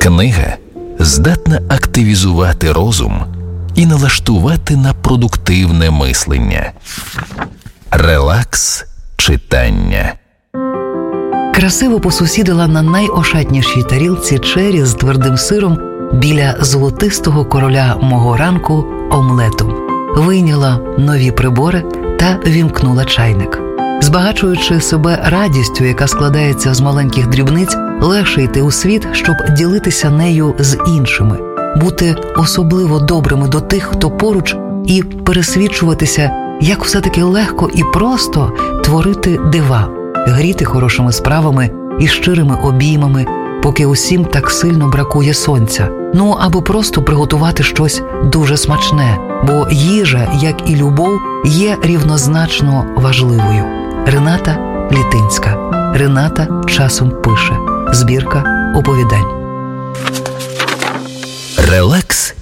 Книга здатна активізувати розум і налаштувати на продуктивне мислення. Релакс читання. Красиво посусідила на найошатнішій тарілці чері з твердим сиром біля золотистого короля мого ранку омлету. Вийняла нові прибори та вімкнула чайник. Збагачуючи себе радістю, яка складається з маленьких дрібниць, легше йти у світ, щоб ділитися нею з іншими, бути особливо добрими до тих, хто поруч, і пересвідчуватися, як все-таки легко і просто творити дива, гріти хорошими справами і щирими обіймами, поки усім так сильно бракує сонця. Ну, або просто приготувати щось дуже смачне, бо їжа, як і любов, є рівнозначно важливою. Рената Літинська. Рената часом пише. Збірка оповідань. Релакс